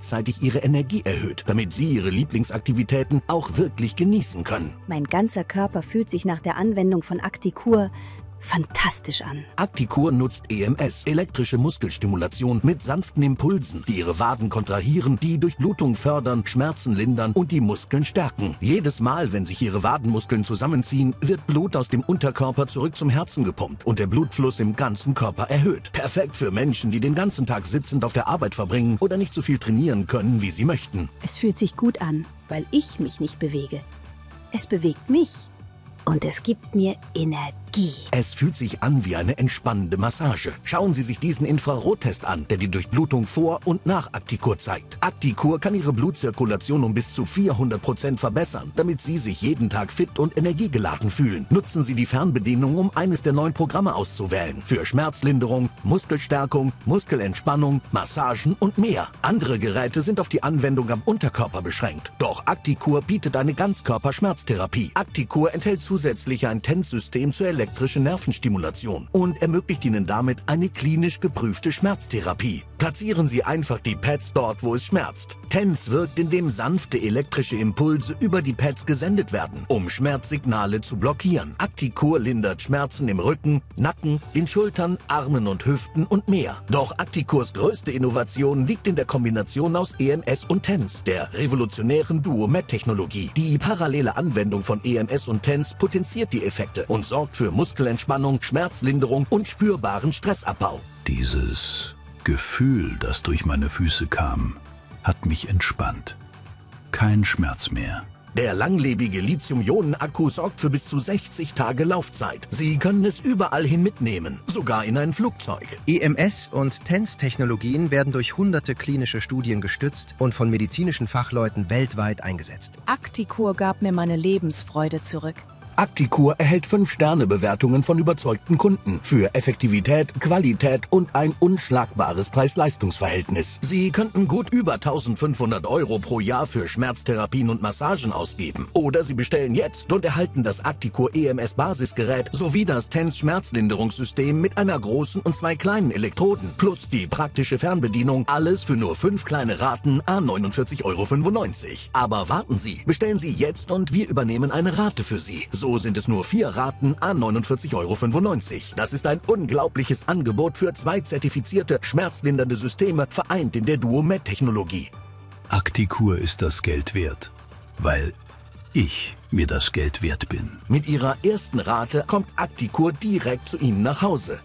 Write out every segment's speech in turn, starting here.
gleichzeitig Ihre Energie erhöht, damit Sie Ihre Lieblingsaktivitäten auch wirklich genießen können. Mein ganzer Körper fühlt sich nach der Anwendung von Acticur fantastisch an. Acticur nutzt EMS, elektrische Muskelstimulation mit sanften Impulsen, die Ihre Waden kontrahieren, die Durchblutung fördern, Schmerzen lindern und die Muskeln stärken. Jedes Mal, wenn sich Ihre Wadenmuskeln zusammenziehen, wird Blut aus dem Unterkörper zurück zum Herzen gepumpt und der Blutfluss im ganzen Körper erhöht. Perfekt für Menschen, die den ganzen Tag sitzend auf der Arbeit verbringen oder nicht so viel trainieren können, wie sie möchten. Es fühlt sich gut an, weil ich mich nicht bewege. Es bewegt mich. Und es gibt mir Energie. Es fühlt sich an wie eine entspannende Massage. Schauen Sie sich diesen Infrarottest an, der die Durchblutung vor und nach Acticur zeigt. Acticur kann Ihre Blutzirkulation um bis zu 400% verbessern, damit Sie sich jeden Tag fit und energiegeladen fühlen. Nutzen Sie die Fernbedienung, um eines der 9 Programme auszuwählen. Für Schmerzlinderung, Muskelstärkung, Muskelentspannung, Massagen und mehr. Andere Geräte sind auf die Anwendung am Unterkörper beschränkt. Doch Acticur bietet eine Ganzkörper-Schmerztherapie. Acticur enthält zusätzlich ein TENS-System zur elektrischen Nervenstimulation und ermöglicht Ihnen damit eine klinisch geprüfte Schmerztherapie. Platzieren Sie einfach die Pads dort, wo es schmerzt. TENS wirkt, indem sanfte elektrische Impulse über die Pads gesendet werden, um Schmerzsignale zu blockieren. Acticur lindert Schmerzen im Rücken, Nacken, den Schultern, Armen und Hüften und mehr. Doch Acticurs größte Innovation liegt in der Kombination aus EMS und TENS, der revolutionären Duo-Med-Technologie. Die parallele Anwendung von EMS und TENS potenziert die Effekte und sorgt für Muskelentspannung, Schmerzlinderung und spürbaren Stressabbau. Dieses Gefühl, das durch meine Füße kam, hat mich entspannt. Kein Schmerz mehr. Der langlebige Lithium-Ionen-Akku sorgt für bis zu 60 Tage Laufzeit. Sie können es überall hin mitnehmen, sogar in ein Flugzeug. EMS- und TENS-Technologien werden durch hunderte klinische Studien gestützt und von medizinischen Fachleuten weltweit eingesetzt. Acticur gab mir meine Lebensfreude zurück. Acticur erhält 5-Sterne-Bewertungen von überzeugten Kunden für Effektivität, Qualität und ein unschlagbares Preis-Leistungs-Verhältnis. Sie könnten gut über 1.500 € pro Jahr für Schmerztherapien und Massagen ausgeben. Oder Sie bestellen jetzt und erhalten das Acticur EMS-Basisgerät sowie das TENS-Schmerzlinderungssystem mit einer großen und 2 kleinen Elektroden plus die praktische Fernbedienung. Alles für nur 5 kleine Raten à 49,95 €. Aber warten Sie, bestellen Sie jetzt und wir übernehmen eine Rate für Sie. So sind es nur 4 Raten à 49,95 €. Das ist ein unglaubliches Angebot für 2 zertifizierte, schmerzlindernde Systeme, vereint in der Duo-Med-Technologie. Acticur ist das Geld wert, weil ich mir das Geld wert bin. Mit Ihrer ersten Rate kommt Acticur direkt zu Ihnen nach Hause.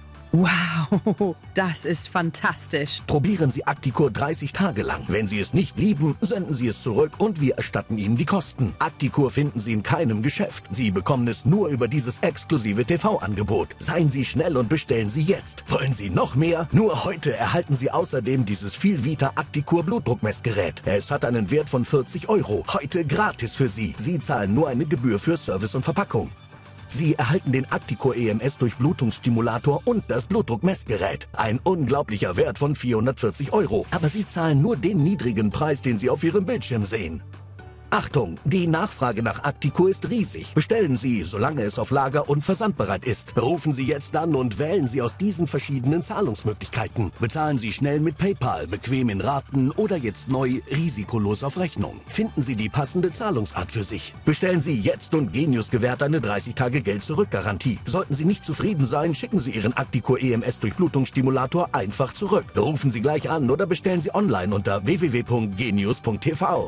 Wow, das ist fantastisch. Probieren Sie Acticur 30 Tage lang. Wenn Sie es nicht lieben, senden Sie es zurück und wir erstatten Ihnen die Kosten. Acticur finden Sie in keinem Geschäft. Sie bekommen es nur über dieses exklusive TV-Angebot. Seien Sie schnell und bestellen Sie jetzt. Wollen Sie noch mehr? Nur heute erhalten Sie außerdem dieses Vielvita Acticur Blutdruckmessgerät. Es hat einen Wert von 40 €. Heute gratis für Sie. Sie zahlen nur eine Gebühr für Service und Verpackung. Sie erhalten den Acticur EMS Durchblutungsstimulator und das Blutdruckmessgerät. Ein unglaublicher Wert von 440 €. Aber Sie zahlen nur den niedrigen Preis, den Sie auf Ihrem Bildschirm sehen. Achtung, die Nachfrage nach Acticur ist riesig. Bestellen Sie, solange es auf Lager und versandbereit ist. Rufen Sie jetzt an und wählen Sie aus diesen verschiedenen Zahlungsmöglichkeiten. Bezahlen Sie schnell mit PayPal, bequem in Raten oder jetzt neu risikolos auf Rechnung. Finden Sie die passende Zahlungsart für sich. Bestellen Sie jetzt und Genius gewährt eine 30-Tage-Geld-Zurück-Garantie. Sollten Sie nicht zufrieden sein, schicken Sie Ihren Acticur EMS Durchblutungsstimulator einfach zurück. Rufen Sie gleich an oder bestellen Sie online unter www.genius.tv.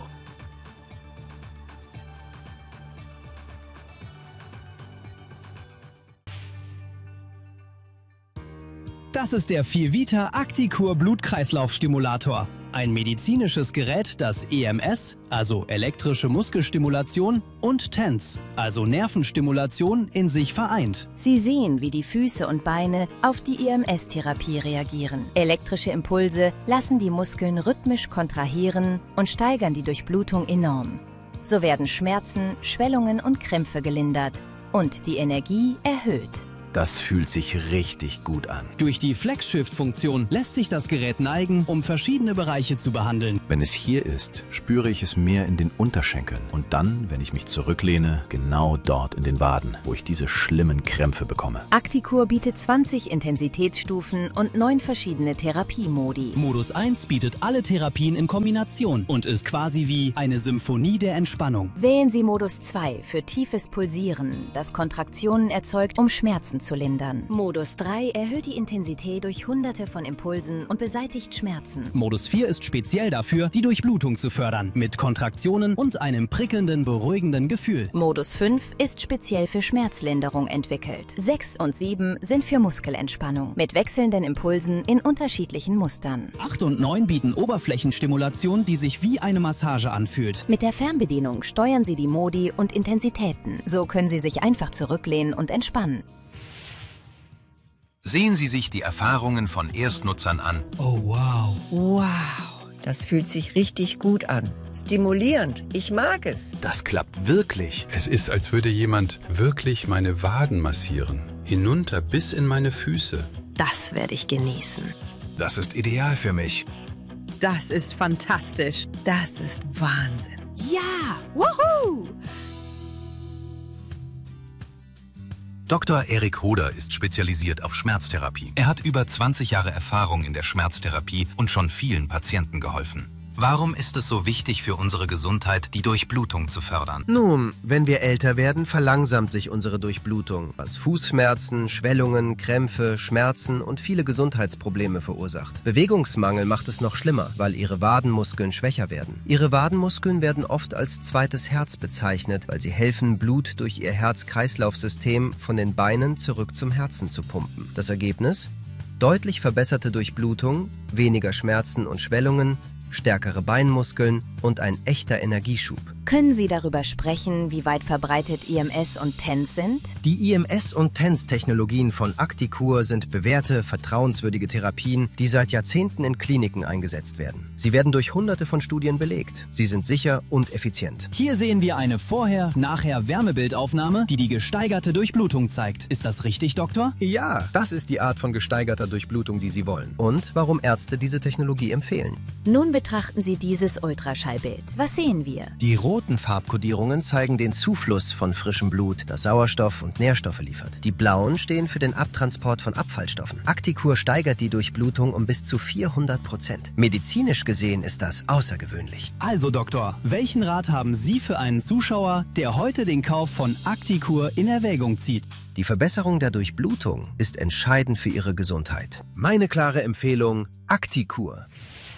Das ist der Vielvita Acticur Blutkreislaufstimulator. Ein medizinisches Gerät, das EMS, also elektrische Muskelstimulation, und TENS, also Nervenstimulation, in sich vereint. Sie sehen, wie die Füße und Beine auf die EMS-Therapie reagieren. Elektrische Impulse lassen die Muskeln rhythmisch kontrahieren und steigern die Durchblutung enorm. So werden Schmerzen, Schwellungen und Krämpfe gelindert und die Energie erhöht. Das fühlt sich richtig gut an. Durch die Flex-Shift-Funktion lässt sich das Gerät neigen, um verschiedene Bereiche zu behandeln. Wenn es hier ist, spüre ich es mehr in den Unterschenkeln. Und dann, wenn ich mich zurücklehne, genau dort in den Waden, wo ich diese schlimmen Krämpfe bekomme. Acticur bietet 20 Intensitätsstufen und 9 verschiedene Therapiemodi. Modus 1 bietet alle Therapien in Kombination und ist quasi wie eine Symphonie der Entspannung. Wählen Sie Modus 2 für tiefes Pulsieren, das Kontraktionen erzeugt, um Schmerzen zu lindern. Modus 3 erhöht die Intensität durch hunderte von Impulsen und beseitigt Schmerzen. Modus 4 ist speziell dafür, die Durchblutung zu fördern, mit Kontraktionen und einem prickelnden, beruhigenden Gefühl. Modus 5 ist speziell für Schmerzlinderung entwickelt. 6 und 7 sind für Muskelentspannung, mit wechselnden Impulsen in unterschiedlichen Mustern. 8 und 9 bieten Oberflächenstimulation, die sich wie eine Massage anfühlt. Mit der Fernbedienung steuern Sie die Modi und Intensitäten. So können Sie sich einfach zurücklehnen und entspannen. Sehen Sie sich die Erfahrungen von Erstnutzern an. Oh, wow. Wow, das fühlt sich richtig gut an. Stimulierend, ich mag es. Das klappt wirklich. Es ist, als würde jemand wirklich meine Waden massieren. Hinunter bis in meine Füße. Das werde ich genießen. Das ist ideal für mich. Das ist fantastisch. Das ist Wahnsinn. Ja, wuhu! Dr. Erik Hoder ist spezialisiert auf Schmerztherapie. Er hat über 20 Jahre Erfahrung in der Schmerztherapie und schon vielen Patienten geholfen. Warum ist es so wichtig für unsere Gesundheit, die Durchblutung zu fördern? Nun, wenn wir älter werden, verlangsamt sich unsere Durchblutung, was Fußschmerzen, Schwellungen, Krämpfe, Schmerzen und viele Gesundheitsprobleme verursacht. Bewegungsmangel macht es noch schlimmer, weil ihre Wadenmuskeln schwächer werden. Ihre Wadenmuskeln werden oft als zweites Herz bezeichnet, weil sie helfen, Blut durch ihr Herz-Kreislauf-System von den Beinen zurück zum Herzen zu pumpen. Das Ergebnis? Deutlich verbesserte Durchblutung, weniger Schmerzen und Schwellungen, stärkere Beinmuskeln und ein echter Energieschub. Können Sie darüber sprechen, wie weit verbreitet IMS und TENS sind? Die IMS- und TENS-Technologien von Acticur sind bewährte, vertrauenswürdige Therapien, die seit Jahrzehnten in Kliniken eingesetzt werden. Sie werden durch hunderte von Studien belegt. Sie sind sicher und effizient. Hier sehen wir eine Vorher-Nachher-Wärmebildaufnahme, die die gesteigerte Durchblutung zeigt. Ist das richtig, Doktor? Ja, das ist die Art von gesteigerter Durchblutung, die Sie wollen. Und warum Ärzte diese Technologie empfehlen. Nun betrachten Sie dieses Ultraschallbild. Was sehen wir? Die roten Farbkodierungen zeigen den Zufluss von frischem Blut, das Sauerstoff und Nährstoffe liefert. Die blauen stehen für den Abtransport von Abfallstoffen. Acticur steigert die Durchblutung um bis zu 400%. Medizinisch gesehen ist das außergewöhnlich. Also, Doktor, welchen Rat haben Sie für einen Zuschauer, der heute den Kauf von Acticur in Erwägung zieht? Die Verbesserung der Durchblutung ist entscheidend für Ihre Gesundheit. Meine klare Empfehlung: Acticur.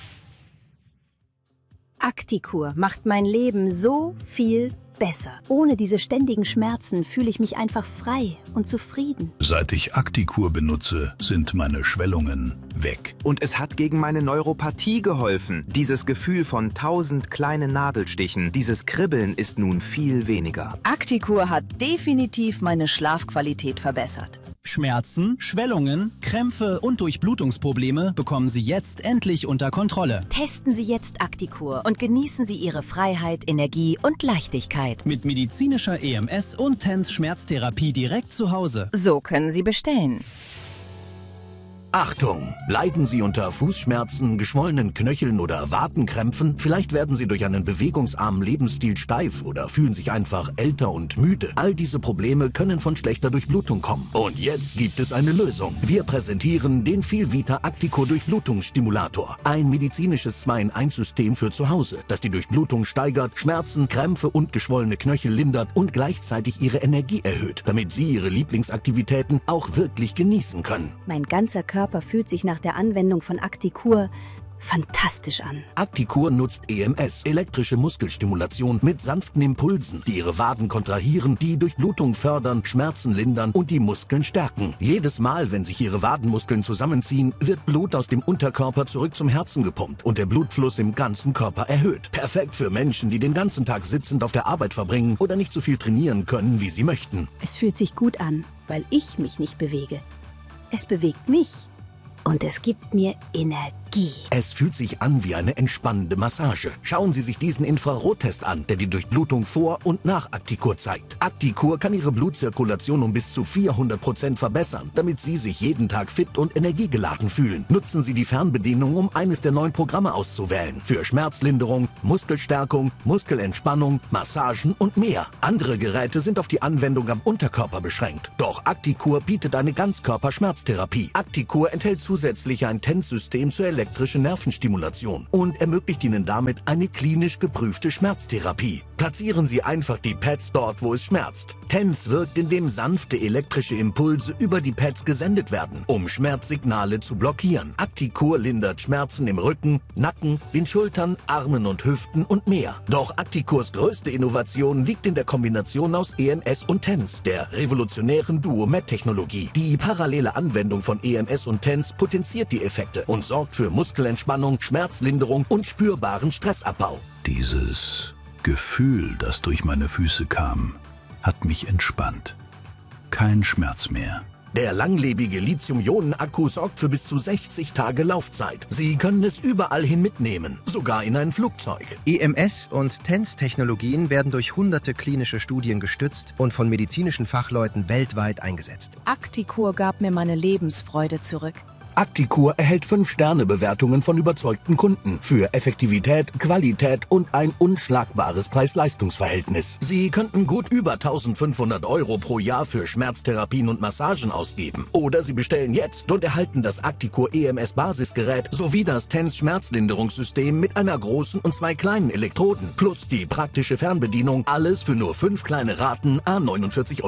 Acticur macht mein Leben so viel besser. Ohne diese ständigen Schmerzen fühle ich mich einfach frei und zufrieden. Seit ich Acticur benutze, sind meine Schwellungen weg. Und es hat gegen meine Neuropathie geholfen. Dieses Gefühl von 1000 kleinen Nadelstichen, dieses Kribbeln ist nun viel weniger. Acticur hat definitiv meine Schlafqualität verbessert. Schmerzen, Schwellungen, Krämpfe und Durchblutungsprobleme bekommen Sie jetzt endlich unter Kontrolle. Testen Sie jetzt Acticur und genießen Sie Ihre Freiheit, Energie und Leichtigkeit. Mit medizinischer EMS und TENS Schmerztherapie direkt zu Hause. So können Sie bestellen. Achtung! Leiden Sie unter Fußschmerzen, geschwollenen Knöcheln oder Wadenkrämpfen? Vielleicht werden Sie durch einen bewegungsarmen Lebensstil steif oder fühlen sich einfach älter und müde. All diese Probleme können von schlechter Durchblutung kommen. Und jetzt gibt es eine Lösung. Wir präsentieren den Feel-Vita Acticur Durchblutungsstimulator. Ein medizinisches 2-in-1-System für zu Hause, das die Durchblutung steigert, Schmerzen, Krämpfe und geschwollene Knöchel lindert und gleichzeitig Ihre Energie erhöht, damit Sie Ihre Lieblingsaktivitäten auch wirklich genießen können. Mein ganzer Körper fühlt sich nach der Anwendung von Acticur fantastisch an. Acticur nutzt EMS, elektrische Muskelstimulation mit sanften Impulsen, die Ihre Waden kontrahieren, die Durchblutung fördern, Schmerzen lindern und die Muskeln stärken. Jedes Mal, wenn sich Ihre Wadenmuskeln zusammenziehen, wird Blut aus dem Unterkörper zurück zum Herzen gepumpt und der Blutfluss im ganzen Körper erhöht. Perfekt für Menschen, die den ganzen Tag sitzend auf der Arbeit verbringen oder nicht so viel trainieren können, wie sie möchten. Es fühlt sich gut an, weil ich mich nicht bewege. Es bewegt mich. Und es gibt mir Energie. Energie. Es fühlt sich an wie eine entspannende Massage. Schauen Sie sich diesen Infrarottest an, der die Durchblutung vor und nach Acticur zeigt. Acticur kann Ihre Blutzirkulation um bis zu 400% verbessern, damit Sie sich jeden Tag fit und energiegeladen fühlen. Nutzen Sie die Fernbedienung, um eines der 9 Programme auszuwählen. Für Schmerzlinderung, Muskelstärkung, Muskelentspannung, Massagen und mehr. Andere Geräte sind auf die Anwendung am Unterkörper beschränkt. Doch Acticur bietet eine Ganzkörper-Schmerztherapie. Acticur enthält zusätzlich ein TENS-System zur elektrischen Nervenstimulation und ermöglicht Ihnen damit eine klinisch geprüfte Schmerztherapie. Platzieren Sie einfach die Pads dort, wo es schmerzt. TENS wirkt, indem sanfte elektrische Impulse über die Pads gesendet werden, um Schmerzsignale zu blockieren. Acticur lindert Schmerzen im Rücken, Nacken, den Schultern, Armen und Hüften und mehr. Doch Acticurs größte Innovation liegt in der Kombination aus EMS und TENS, der revolutionären Duo-Med-Technologie. Die parallele Anwendung von EMS und TENS potenziert die Effekte und sorgt für Muskelentspannung, Schmerzlinderung und spürbaren Stressabbau. Dieses Gefühl, das durch meine Füße kam, hat mich entspannt. Kein Schmerz mehr. Der langlebige Lithium-Ionen-Akku sorgt für bis zu 60 Tage Laufzeit. Sie können es überall hin mitnehmen, sogar in ein Flugzeug. EMS- und TENS-Technologien werden durch hunderte klinische Studien gestützt und von medizinischen Fachleuten weltweit eingesetzt. Acticur gab mir meine Lebensfreude zurück. Acticur erhält 5-Sterne-Bewertungen von überzeugten Kunden für Effektivität, Qualität und ein unschlagbares Preis-Leistungs-Verhältnis. Sie könnten gut über 1.500 € pro Jahr für Schmerztherapien und Massagen ausgeben. Oder Sie bestellen jetzt und erhalten das Acticur EMS-Basisgerät sowie das TENS-Schmerzlinderungssystem mit einer großen und 2 kleinen Elektroden plus die praktische Fernbedienung. Alles für nur 5 kleine Raten à 49,95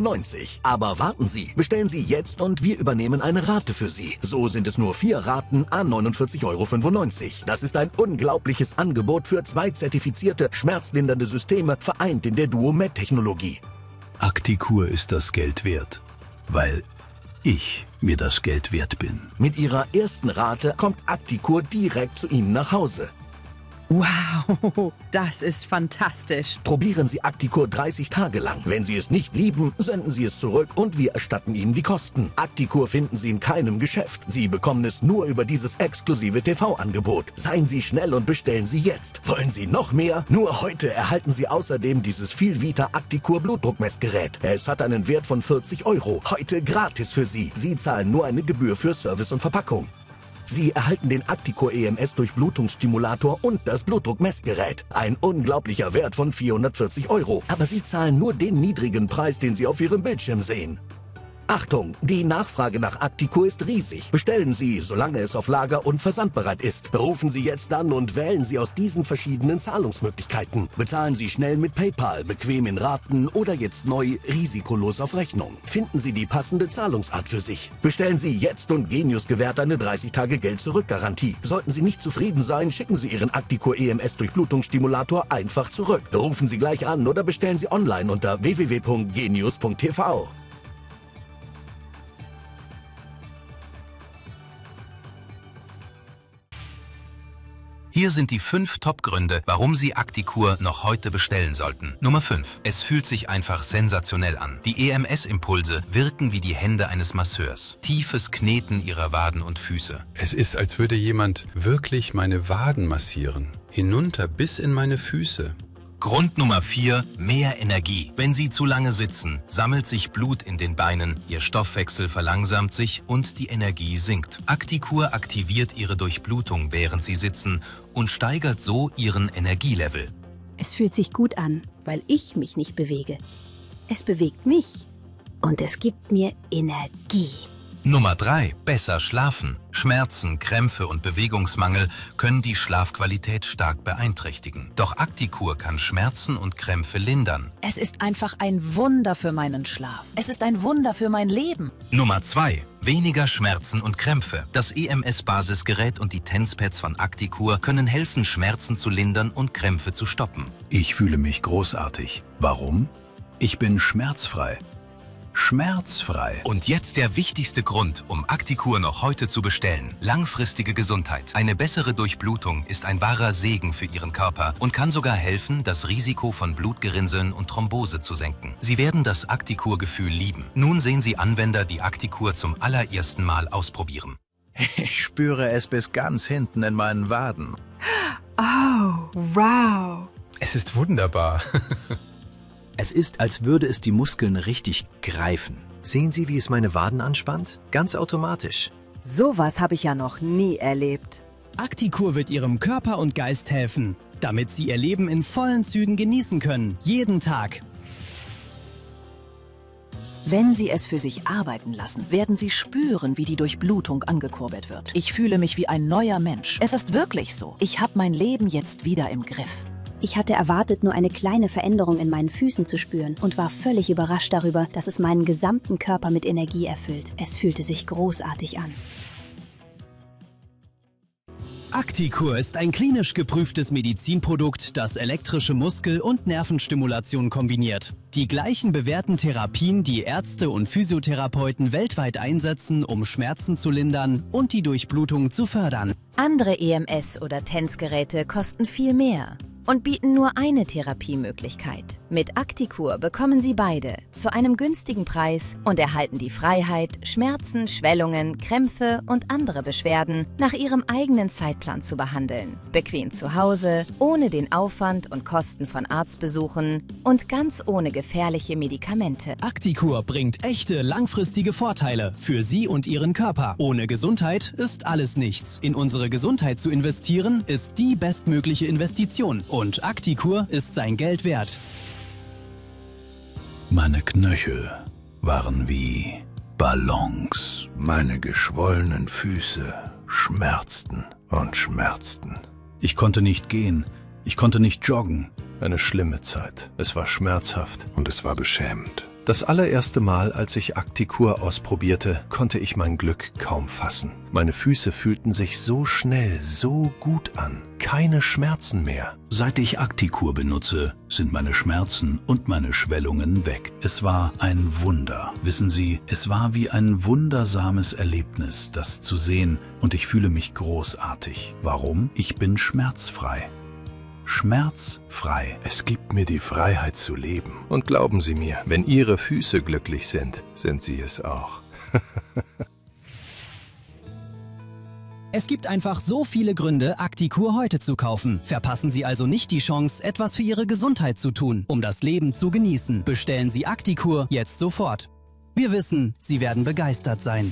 €. Aber warten Sie, bestellen Sie jetzt und wir übernehmen eine Rate für Sie. So sind es nur 4 Raten à 49,95 €. Das ist ein unglaubliches Angebot für 2 zertifizierte, schmerzlindernde Systeme, vereint in der Duo-Med-Technologie. Acticur ist das Geld wert, weil ich mir das Geld wert bin. Mit Ihrer ersten Rate kommt Acticur direkt zu Ihnen nach Hause. Wow, das ist fantastisch. Probieren Sie Acticur 30 Tage lang. Wenn Sie es nicht lieben, senden Sie es zurück und wir erstatten Ihnen die Kosten. Acticur finden Sie in keinem Geschäft. Sie bekommen es nur über dieses exklusive TV-Angebot. Seien Sie schnell und bestellen Sie jetzt. Wollen Sie noch mehr? Nur heute erhalten Sie außerdem dieses Vielvita Acticur Blutdruckmessgerät. Es hat einen Wert von 40 €. Heute gratis für Sie. Sie zahlen nur eine Gebühr für Service und Verpackung. Sie erhalten den Acticur EMS Durchblutungsstimulator und das Blutdruckmessgerät. Ein unglaublicher Wert von 440 €. Aber Sie zahlen nur den niedrigen Preis, den Sie auf Ihrem Bildschirm sehen. Achtung, die Nachfrage nach Acticur ist riesig. Bestellen Sie, solange es auf Lager und versandbereit ist. Rufen Sie jetzt an und wählen Sie aus diesen verschiedenen Zahlungsmöglichkeiten. Bezahlen Sie schnell mit PayPal, bequem in Raten oder jetzt neu risikolos auf Rechnung. Finden Sie die passende Zahlungsart für sich. Bestellen Sie jetzt und Genius gewährt eine 30-Tage-Geld-Zurück-Garantie. Sollten Sie nicht zufrieden sein, schicken Sie Ihren Acticur EMS Durchblutungsstimulator einfach zurück. Rufen Sie gleich an oder bestellen Sie online unter www.genius.tv. Hier sind die 5 Top-Gründe, warum Sie Acticur noch heute bestellen sollten. Nummer 5. Es fühlt sich einfach sensationell an. Die EMS-Impulse wirken wie die Hände eines Masseurs. Tiefes Kneten Ihrer Waden und Füße. Es ist, als würde jemand wirklich meine Waden massieren. Hinunter bis in meine Füße. Grund Nummer 4. Mehr Energie. Wenn Sie zu lange sitzen, sammelt sich Blut in den Beinen, Ihr Stoffwechsel verlangsamt sich und die Energie sinkt. Acticur aktiviert Ihre Durchblutung, während Sie sitzen und steigert so Ihren Energielevel. Es fühlt sich gut an, weil ich mich nicht bewege. Es bewegt mich und es gibt mir Energie. Nummer 3. Besser schlafen. Schmerzen, Krämpfe und Bewegungsmangel können die Schlafqualität stark beeinträchtigen. Doch Acticur kann Schmerzen und Krämpfe lindern. Es ist einfach ein Wunder für meinen Schlaf. Es ist ein Wunder für mein Leben. Nummer 2. Weniger Schmerzen und Krämpfe. Das EMS-Basisgerät und die TENS-Pads von Acticur können helfen, Schmerzen zu lindern und Krämpfe zu stoppen. Ich fühle mich großartig. Warum? Ich bin schmerzfrei. Schmerzfrei. Und jetzt der wichtigste Grund, um Acticur noch heute zu bestellen. Langfristige Gesundheit. Eine bessere Durchblutung ist ein wahrer Segen für Ihren Körper und kann sogar helfen, das Risiko von Blutgerinnseln und Thrombose zu senken. Sie werden das Acticur-Gefühl lieben. Nun sehen Sie Anwender, die Acticur zum allerersten Mal ausprobieren. Ich spüre es bis ganz hinten in meinen Waden. Oh, wow. Es ist wunderbar. Es ist, als würde es die Muskeln richtig greifen. Sehen Sie, wie es meine Waden anspannt? Ganz automatisch. Sowas habe ich ja noch nie erlebt. Acticur wird Ihrem Körper und Geist helfen, damit Sie Ihr Leben in vollen Zügen genießen können. Jeden Tag. Wenn Sie es für sich arbeiten lassen, werden Sie spüren, wie die Durchblutung angekurbelt wird. Ich fühle mich wie ein neuer Mensch. Es ist wirklich so. Ich habe mein Leben jetzt wieder im Griff. Ich hatte erwartet, nur eine kleine Veränderung in meinen Füßen zu spüren und war völlig überrascht darüber, dass es meinen gesamten Körper mit Energie erfüllt. Es fühlte sich großartig an. Acticur ist ein klinisch geprüftes Medizinprodukt, das elektrische Muskel- und Nervenstimulation kombiniert. Die gleichen bewährten Therapien, die Ärzte und Physiotherapeuten weltweit einsetzen, um Schmerzen zu lindern und die Durchblutung zu fördern. Andere EMS- oder TENS-Geräte kosten viel mehr und bieten nur eine Therapiemöglichkeit. Mit Acticur bekommen Sie beide zu einem günstigen Preis und erhalten die Freiheit, Schmerzen, Schwellungen, Krämpfe und andere Beschwerden nach Ihrem eigenen Zeitplan zu behandeln. Bequem zu Hause, ohne den Aufwand und Kosten von Arztbesuchen und ganz ohne gefährliche Medikamente. Acticur bringt echte, langfristige Vorteile für Sie und Ihren Körper. Ohne Gesundheit ist alles nichts. In unsere Gesundheit zu investieren, ist die bestmögliche Investition. Und Acticur ist sein Geld wert. Meine Knöchel waren wie Ballons. Meine geschwollenen Füße schmerzten und schmerzten. Ich konnte nicht gehen, ich konnte nicht joggen. Eine schlimme Zeit. Es war schmerzhaft und es war beschämend. Das allererste Mal, als ich Acticur ausprobierte, konnte ich mein Glück kaum fassen. Meine Füße fühlten sich so schnell, so gut an. Keine Schmerzen mehr. Seit ich Acticur benutze, sind meine Schmerzen und meine Schwellungen weg. Es war ein Wunder. Wissen Sie, es war wie ein wundersames Erlebnis, das zu sehen, und ich fühle mich großartig. Warum? Ich bin schmerzfrei. Schmerzfrei. Es gibt mir die Freiheit zu leben. Und glauben Sie mir, wenn Ihre Füße glücklich sind, sind Sie es auch. Es gibt einfach so viele Gründe, Acticur heute zu kaufen. Verpassen Sie also nicht die Chance, etwas für Ihre Gesundheit zu tun, um das Leben zu genießen. Bestellen Sie Acticur jetzt sofort. Wir wissen, Sie werden begeistert sein.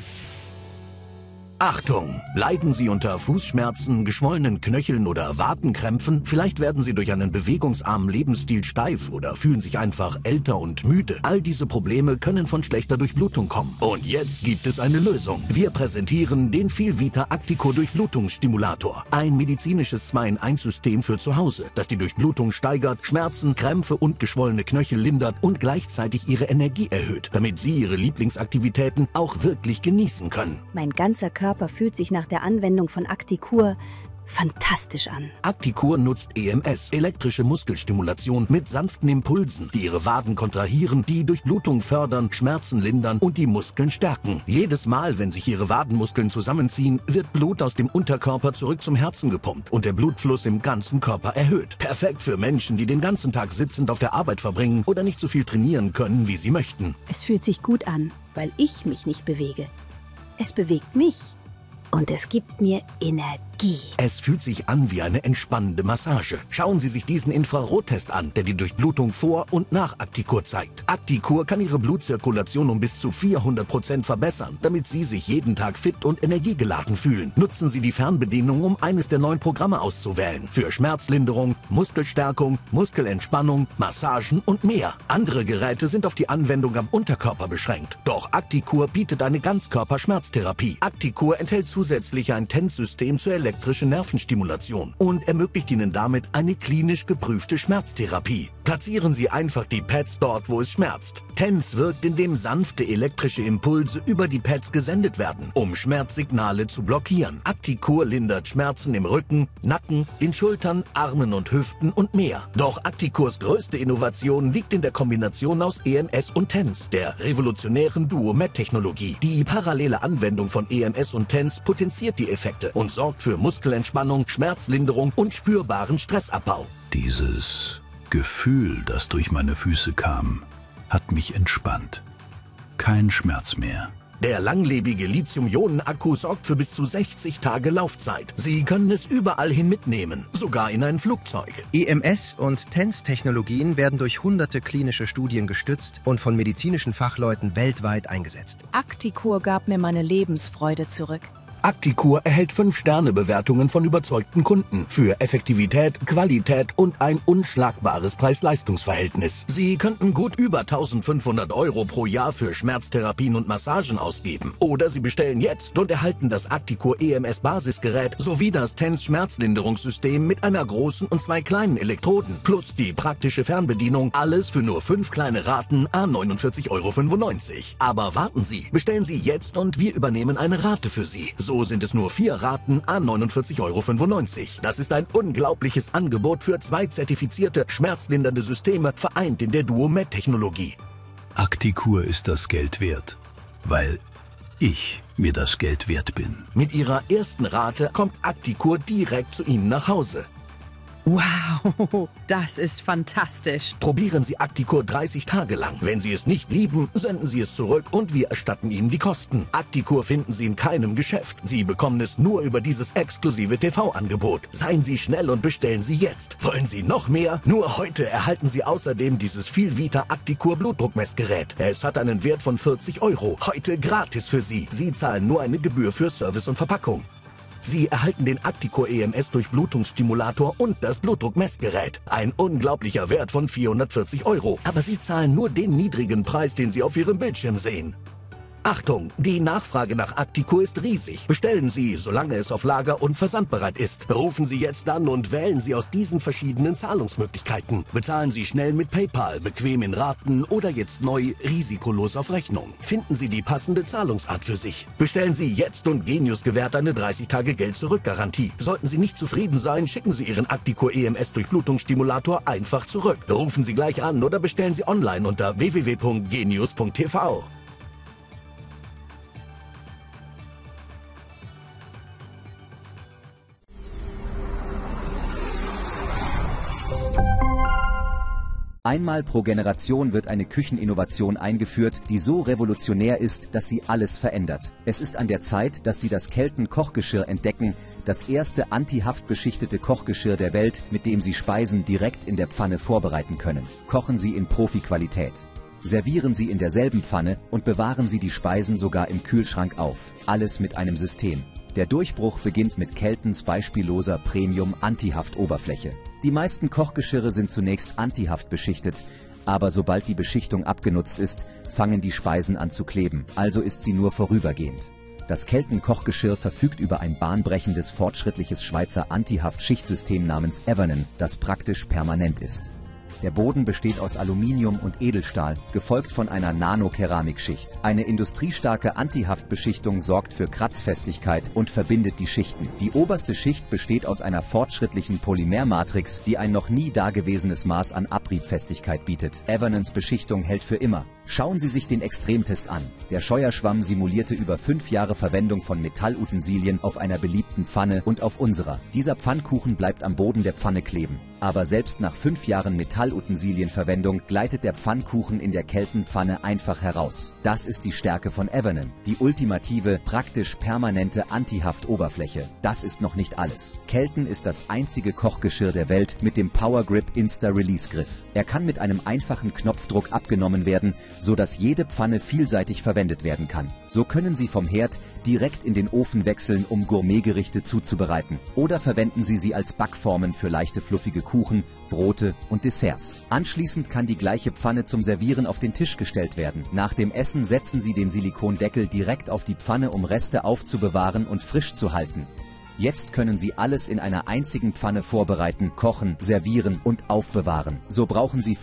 Achtung! Leiden Sie unter Fußschmerzen, geschwollenen Knöcheln oder Wadenkrämpfen? Vielleicht werden Sie durch einen bewegungsarmen Lebensstil steif oder fühlen sich einfach älter und müde. All diese Probleme können von schlechter Durchblutung kommen. Und jetzt gibt es eine Lösung. Wir präsentieren den Feel-Vita Acticur Durchblutungsstimulator. Ein medizinisches 2-in-1-System für zu Hause, das die Durchblutung steigert, Schmerzen, Krämpfe und geschwollene Knöchel lindert und gleichzeitig Ihre Energie erhöht, damit Sie Ihre Lieblingsaktivitäten auch wirklich genießen können. Mein ganzer Körper fühlt sich nach der Anwendung von Acticur fantastisch an. Acticur nutzt EMS, elektrische Muskelstimulation mit sanften Impulsen, die Ihre Waden kontrahieren, die Durchblutung fördern, Schmerzen lindern und die Muskeln stärken. Jedes Mal, wenn sich Ihre Wadenmuskeln zusammenziehen, wird Blut aus dem Unterkörper zurück zum Herzen gepumpt und der Blutfluss im ganzen Körper erhöht. Perfekt für Menschen, die den ganzen Tag sitzend auf der Arbeit verbringen oder nicht so viel trainieren können, wie sie möchten. Es fühlt sich gut an, weil ich mich nicht bewege. Es bewegt mich und es gibt mir Energie. Es fühlt sich an wie eine entspannende Massage. Schauen Sie sich diesen Infrarottest an, der die Durchblutung vor und nach Acticur zeigt. Acticur kann Ihre Blutzirkulation um bis zu 400% verbessern, damit Sie sich jeden Tag fit und energiegeladen fühlen. Nutzen Sie die Fernbedienung, um eines der 9 Programme auszuwählen. Für Schmerzlinderung, Muskelstärkung, Muskelentspannung, Massagen und mehr. Andere Geräte sind auf die Anwendung am Unterkörper beschränkt. Doch Acticur bietet eine Ganzkörper-Schmerztherapie. Acticur enthält zusätzlich ein TENS-System zur elektrischen Nervenstimulation und ermöglicht Ihnen damit eine klinisch geprüfte Schmerztherapie. Platzieren Sie einfach die Pads dort, wo es schmerzt. TENS wirkt, indem sanfte elektrische Impulse über die Pads gesendet werden, um Schmerzsignale zu blockieren. Acticur lindert Schmerzen im Rücken, Nacken, den Schultern, Armen und Hüften und mehr. Doch Acticurs größte Innovation liegt in der Kombination aus EMS und TENS, der revolutionären Duo-Med-Technologie. Die parallele Anwendung von EMS und TENS potenziert die Effekte und sorgt für Muskelentspannung, Schmerzlinderung und spürbaren Stressabbau. Dieses Gefühl, das durch meine Füße kam, hat mich entspannt. Kein Schmerz mehr, Der langlebige Lithium-Ionen-Akku sorgt für bis zu 60 Tage Laufzeit. Sie können es überall hin mitnehmen, sogar in ein Flugzeug. EMS und TENS-Technologien werden durch hunderte klinische Studien gestützt und von medizinischen Fachleuten weltweit eingesetzt. ActiCur gab mir meine Lebensfreude zurück. ActiCur erhält 5-Sterne-Bewertungen von überzeugten Kunden für Effektivität, Qualität und ein unschlagbares Preis-Leistungs-Verhältnis. Sie könnten gut über 1.500 € pro Jahr für Schmerztherapien und Massagen ausgeben. Oder Sie bestellen jetzt und erhalten das ActiCur EMS-Basisgerät sowie das TENS-Schmerzlinderungssystem mit einer großen und 2 kleinen Elektroden plus die praktische Fernbedienung. Alles für nur 5 kleine Raten à 49,95 €. Aber warten Sie, bestellen Sie jetzt und wir übernehmen eine Rate für Sie. So sind es nur 4 Raten à 49,95 €. Das ist ein unglaubliches Angebot für 2 zertifizierte, schmerzlindernde Systeme, vereint in der Duo-Med-Technologie. ActiCur ist das Geld wert, weil ich mir das Geld wert bin. Mit Ihrer ersten Rate kommt ActiCur direkt zu Ihnen nach Hause. Wow, das ist fantastisch. Probieren Sie ActiCur 30 Tage lang. Wenn Sie es nicht lieben, senden Sie es zurück und wir erstatten Ihnen die Kosten. ActiCur finden Sie in keinem Geschäft. Sie bekommen es nur über dieses exklusive TV-Angebot. Seien Sie schnell und bestellen Sie jetzt. Wollen Sie noch mehr? Nur heute erhalten Sie außerdem dieses Vielvita ActiCur Blutdruckmessgerät. Es hat einen Wert von 40 €. Heute gratis für Sie. Sie zahlen nur eine Gebühr für Service und Verpackung. Sie erhalten den ActiCur EMS Durchblutungsstimulator und das Blutdruckmessgerät. Ein unglaublicher Wert von 440 €. Aber Sie zahlen nur den niedrigen Preis, den Sie auf Ihrem Bildschirm sehen. Achtung, die Nachfrage nach ActiCur ist riesig. Bestellen Sie, solange es auf Lager und versandbereit ist. Rufen Sie jetzt an und wählen Sie aus diesen verschiedenen Zahlungsmöglichkeiten. Bezahlen Sie schnell mit PayPal, bequem in Raten oder jetzt neu risikolos auf Rechnung. Finden Sie die passende Zahlungsart für sich. Bestellen Sie jetzt und Genius gewährt eine 30-Tage-Geld-Zurück-Garantie. Sollten Sie nicht zufrieden sein, schicken Sie Ihren ActiCur EMS Durchblutungsstimulator einfach zurück. Rufen Sie gleich an oder bestellen Sie online unter www.genius.tv. Einmal pro Generation wird eine Kücheninnovation eingeführt, die so revolutionär ist, dass sie alles verändert. Es ist an der Zeit, dass Sie das Kelton-Kochgeschirr entdecken, das erste antihaftbeschichtete Kochgeschirr der Welt, mit dem Sie Speisen direkt in der Pfanne vorbereiten können. Kochen Sie in Profi-Qualität. Servieren Sie in derselben Pfanne und bewahren Sie die Speisen sogar im Kühlschrank auf. Alles mit einem System. Der Durchbruch beginnt mit Keltons beispielloser Premium-Antihaft-Oberfläche. Die meisten Kochgeschirre sind zunächst antihaft beschichtet, aber sobald die Beschichtung abgenutzt ist, fangen die Speisen an zu kleben, also ist sie nur vorübergehend. Das Kelton-Kochgeschirr verfügt über ein bahnbrechendes, fortschrittliches Schweizer Antihaft-Schichtsystem namens Evonen, das praktisch permanent ist. Der Boden besteht aus Aluminium und Edelstahl, gefolgt von einer Nanokeramikschicht. Eine industriestarke Antihaftbeschichtung sorgt für Kratzfestigkeit und verbindet die Schichten. Die oberste Schicht besteht aus einer fortschrittlichen Polymermatrix, die ein noch nie dagewesenes Maß an Abriebfestigkeit bietet. Evonens Beschichtung hält für immer. Schauen Sie sich den Extremtest an. Der Scheuerschwamm simulierte über 5 Jahre Verwendung von Metallutensilien auf einer beliebten Pfanne und auf unserer. Dieser Pfannkuchen bleibt am Boden der Pfanne kleben. Aber selbst nach 5 Jahren Metallutensilienverwendung gleitet der Pfannkuchen in der Kelton-Pfanne einfach heraus. Das ist die Stärke von Evonen, die ultimative, praktisch permanente Antihaft-Oberfläche. Das ist noch nicht alles. Kelton ist das einzige Kochgeschirr der Welt mit dem Power Grip Insta-Release-Griff. Er kann mit einem einfachen Knopfdruck abgenommen werden, sodass jede Pfanne vielseitig verwendet werden kann. So können Sie vom Herd direkt in den Ofen wechseln, um Gourmetgerichte zuzubereiten. Oder verwenden Sie sie als Backformen für leichte, fluffige Kuchen, Brote und Desserts. Anschließend kann die gleiche Pfanne zum Servieren auf den Tisch gestellt werden. Nach dem Essen setzen Sie den Silikondeckel direkt auf die Pfanne, um Reste aufzubewahren und frisch zu halten. Jetzt können Sie alles in einer einzigen Pfanne vorbereiten, kochen, servieren und aufbewahren. So brauchen Sie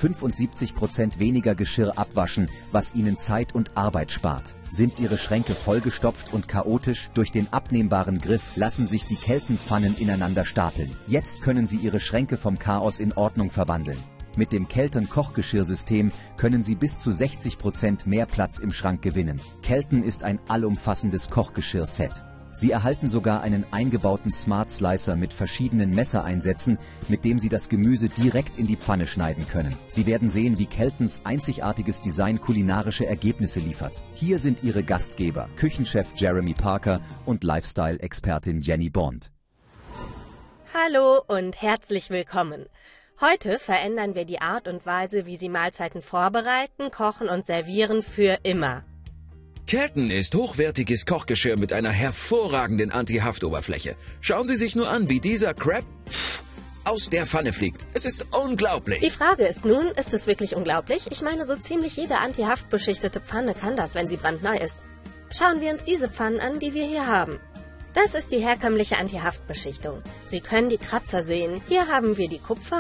75% weniger Geschirr abwaschen, was Ihnen Zeit und Arbeit spart. Sind Ihre Schränke vollgestopft und chaotisch? Durch den abnehmbaren Griff lassen sich die Kelton-Pfannen ineinander stapeln. Jetzt können Sie Ihre Schränke vom Chaos in Ordnung verwandeln. Mit dem Kelton-Kochgeschirrsystem können Sie bis zu 60% mehr Platz im Schrank gewinnen. Kelton ist ein allumfassendes Kochgeschirr-Set. Sie erhalten sogar einen eingebauten Smart Slicer mit verschiedenen Messereinsätzen, mit dem Sie das Gemüse direkt in die Pfanne schneiden können. Sie werden sehen, wie Keltons einzigartiges Design kulinarische Ergebnisse liefert. Hier sind Ihre Gastgeber, Küchenchef Jeremy Parker und Lifestyle-Expertin Jenny Bond. Hallo und herzlich willkommen. Heute verändern wir die Art und Weise, wie Sie Mahlzeiten vorbereiten, kochen und servieren für immer. Kelton ist hochwertiges Kochgeschirr mit einer hervorragenden Anti-Haftoberfläche. Schauen Sie sich nur an, wie dieser Crab aus der Pfanne fliegt. Es ist unglaublich. Die Frage ist nun, ist es wirklich unglaublich? Ich meine, so ziemlich jede anti-haftbeschichtete Pfanne kann das, wenn sie brandneu ist. Schauen wir uns diese Pfannen an, die wir hier haben. Das ist die herkömmliche Anti-Haftbeschichtung. Sie können die Kratzer sehen. Hier haben wir die Kupfer-